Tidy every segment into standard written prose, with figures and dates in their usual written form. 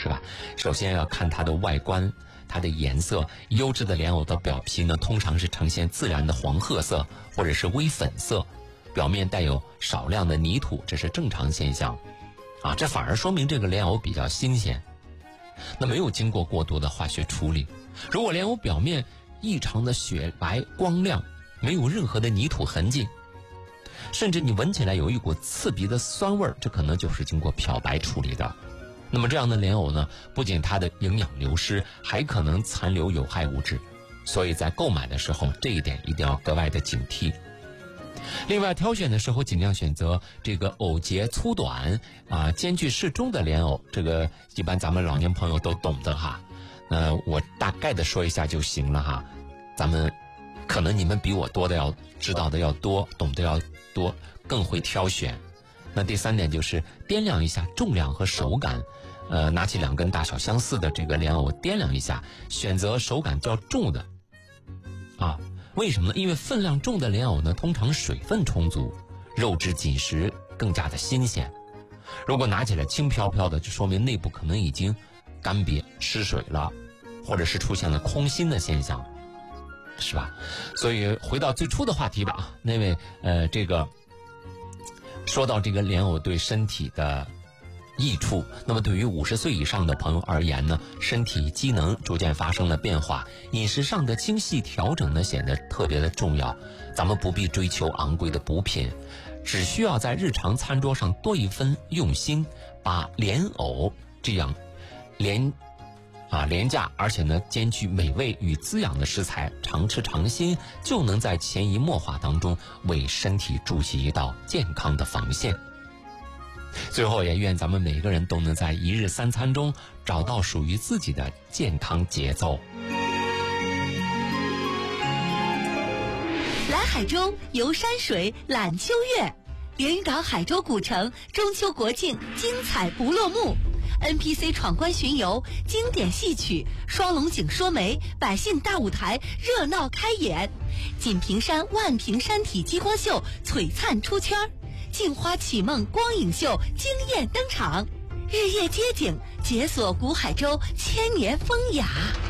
是吧？首先要看它的外观，它的颜色。优质的莲藕的表皮呢，通常是呈现自然的黄褐色或者是微粉色，表面带有少量的泥土，这是正常现象啊，这反而说明这个莲藕比较新鲜，那没有经过过多的化学处理。如果莲藕表面异常的雪白光亮，没有任何的泥土痕迹，甚至你闻起来有一股刺鼻的酸味，这可能就是经过漂白处理的。那么这样的莲藕呢，不仅它的营养流失，还可能残留有害物质，所以在购买的时候，这一点一定要格外的警惕。另外，挑选的时候尽量选择这个藕节粗短间距适中的莲藕，这个一般咱们老年朋友都懂得哈。我大概的说一下就行了哈。咱们可能你们比我多的要知道的要多，懂得要多，更会挑选。那第三点就是掂量一下重量和手感，拿起2根大小相似的这个莲藕掂量一下，选择手感较重的啊。为什么呢？因为分量重的莲藕呢，通常水分充足，肉质紧实，更加的新鲜。如果拿起来轻飘飘的，就说明内部可能已经干瘪失水了，或者是出现了空心的现象，是吧？所以回到最初的话题吧，那位这个说到这个莲藕对身体的益处，那么对于50岁以上的朋友而言呢，身体机能逐渐发生了变化，饮食上的精细调整呢显得特别的重要。咱们不必追求昂贵的补品，只需要在日常餐桌上多一分用心，把莲藕这样廉价而且呢兼具美味与滋养的食材常吃常新，就能在潜移默化当中为身体筑起一道健康的防线。最后也愿咱们每个人都能在一日3餐中找到属于自己的健康节奏。 来海州游山水览秋月，连云港海州古城中秋国庆精彩不落幕， NPC 闯关巡游，经典戏曲，双龙井说媒，百姓大舞台热闹开演，锦屏山万屏山体激光秀璀璨出圈，镜花启梦光影秀惊艳登场，日夜街景解锁古海州千年风雅。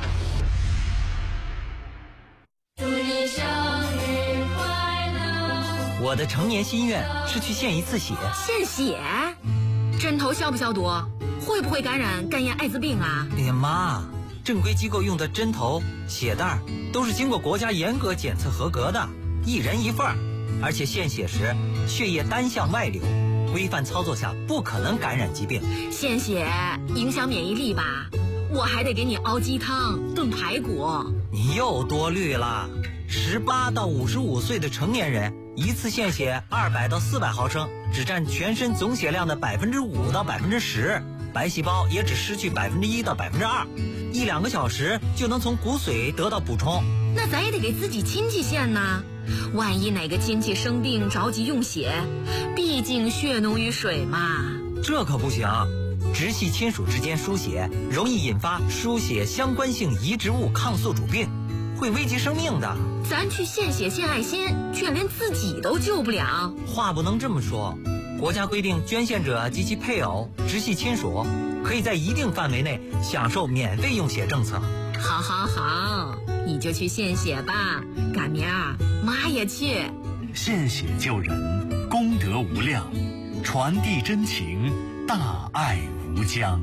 祝你生日快乐！ 我的成年心愿是去献一次血。 献血？针头消不消毒？会不会感染肝炎艾滋病啊？ 哎呀妈，正规机构用的针头、血袋都是经过国家严格检测合格的，1人1份儿。而且献血时血液单向外流，规范操作下不可能感染疾病。 献血影响免疫力吧？我还得给你熬鸡汤炖排骨。 你又多虑了。18到55岁的成年人一次献血200到400毫升，只占全身总血量的5%到10%，白细胞也只失去1%到2%，1-2个小时就能从骨髓得到补充。 那咱也得给自己亲戚献呢，万一哪个亲戚生病着急用血，毕竟血浓于水嘛。 这可不行，直系亲属之间输血容易引发输血相关性移植物抗宿主病，会危及生命的。 咱去献血献爱心，却连自己都救不了。 话不能这么说，国家规定捐献者及其配偶、直系亲属可以在一定范围内享受免费用血政策。 好好好，你就去献血吧，赶明儿妈也去。 献血救人，功德无量，传递真情，大爱无疆。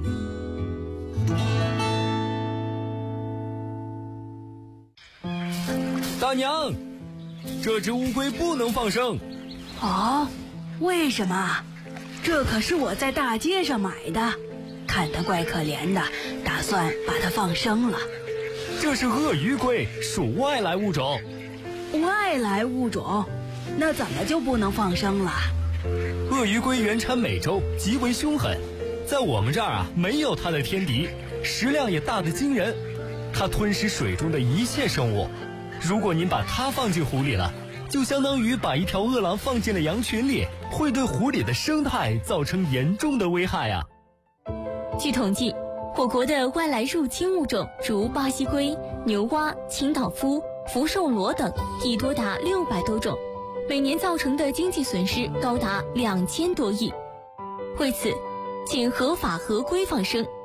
大娘，这只乌龟不能放生。 哦，为什么？这可是我在大街上买的，看它怪可怜的，打算把它放生了。 这是鳄鱼龟，属外来物种。 外来物种？那怎么就不能放生了？ 鳄鱼龟原产美洲，极为凶狠，在我们这儿没有它的天敌，食量也大得惊人。它吞食水中的一切生物，如果您把它放进湖里了，就相当于把一条饿狼放进了羊群里，会对湖里的生态造成严重的危害啊。 据统计，我国的外来入侵物种如巴西龟、牛蛙、清道夫、福寿螺等已多达600多种，每年造成的经济损失高达2000多亿。为此，请合法合规放生，